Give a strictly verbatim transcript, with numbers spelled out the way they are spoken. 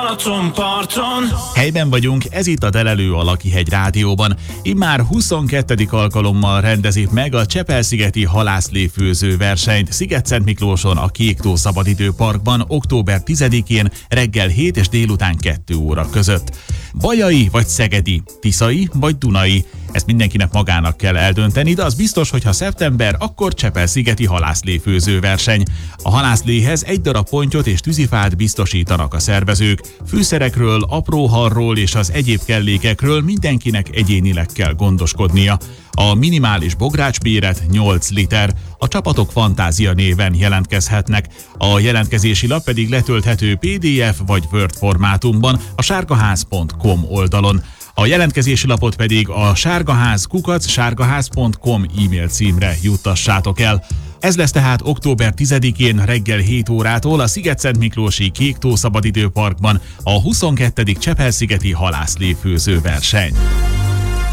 Balatonparton. Helyben vagyunk, ez itt a Delelő a Lakihegy Rádióban. Immár huszonkettedik alkalommal rendezik meg a Csepel-szigeti halászléfőző versenyt Szigetszentmiklóson a Kéktó Szabadidőparkban október tizedikén reggel hét és délután kettő óra között. Bajai vagy szegedi, tiszai vagy dunai, ezt mindenkinek magának kell eldönteni, de az biztos, hogy ha szeptember, akkor Csepel-szigeti halászléfőző verseny. A halászléhez egy darab pontyot és tűzifát biztosítanak a szervezők. Fűszerekről, apró halról és az egyéb kellékekről mindenkinek egyénileg kell gondoskodnia. A minimális bográcsméret nyolc liter. A csapatok Fantázia néven jelentkezhetnek. A jelentkezési lap pedig letölthető pé dé ef vagy Word formátumban a sárgaház pont com oldalon. A jelentkezési lapot pedig a sárgaház kukac sárgaház pont com e-mail címre juttassátok el. Ez lesz tehát október tizedikén reggel hét órától a Szigetszentmiklósi Kéktó Szabadidőparkban a huszonkettedik Csepel-szigeti halászléfőző verseny.